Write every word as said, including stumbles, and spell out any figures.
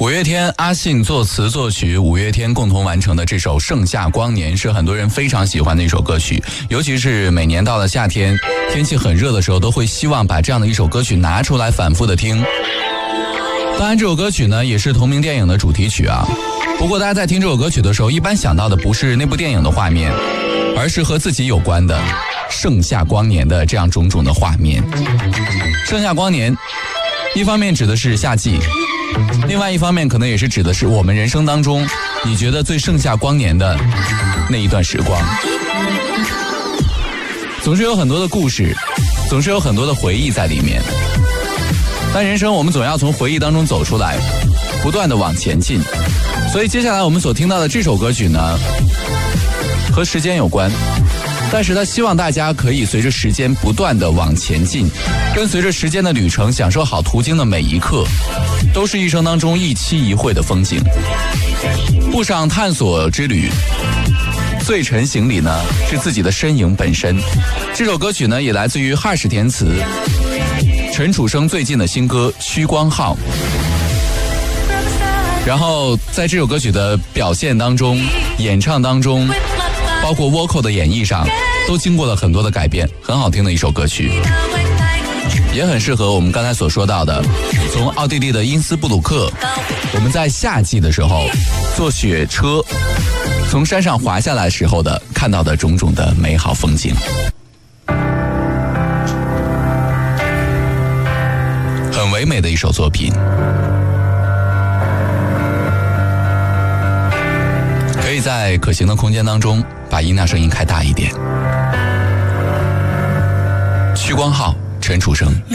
五月天阿信作词作曲，五月天共同完成的这首《盛夏光年》是很多人非常喜欢的一首歌曲，尤其是每年到了夏天，天气很热的时候，都会希望把这样的一首歌曲拿出来反复的听。当然这首歌曲呢也是同名电影的主题曲啊，不过大家在听这首歌曲的时候，一般想到的不是那部电影的画面，而是和自己有关的盛夏光年的这样种种的画面。盛夏光年一方面指的是夏季，另外一方面可能也是指的是我们人生当中你觉得最盛夏光年的那一段时光。总是有很多的故事，总是有很多的回忆在里面，但人生我们总要从回忆当中走出来，不断的往前进。所以接下来我们所听到的这首歌曲呢，和时间有关，但是他希望大家可以随着时间不断的往前进，跟随着时间的旅程，享受好途经的每一刻，都是一生当中一期一会的风景。步上探索之旅，最沉行李呢是自己的身影本身。这首歌曲呢也来自于哈士填词，陈楚生最近的新歌《趋光号》。然后在这首歌曲的表现当中，演唱当中，包括 vocal 的演绎上，都经过了很多的改变，很好听的一首歌曲，也很适合我们刚才所说到的，从奥地利的因斯布鲁克，我们在夏季的时候坐雪车从山上滑下来时候的看到的种种的美好风景。很唯美的一首作品，可以在可行的空间当中把音量声音开大一点。趋光号，陈楚生。